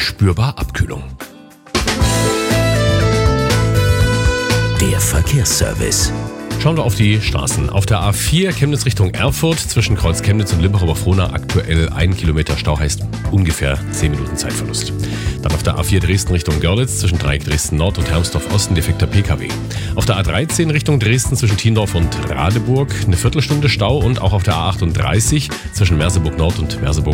spürbar Abkühlung. Der Verkehrsservice. Schauen wir auf die Straßen. Auf der A4 Chemnitz Richtung Erfurt zwischen Kreuz Chemnitz und Limbach-Oberfrohna aktuell 1 Kilometer Stau, heißt ungefähr 10 Minuten Zeitverlust. Dann auf der A4 Dresden Richtung Görlitz zwischen Dreieck Dresden Nord und Hermsdorf Osten defekter PKW. Auf der A13 Richtung Dresden zwischen Thiendorf und Radeburg eine Viertelstunde Stau und auch auf der A38 zwischen Merseburg Nord und Merseburg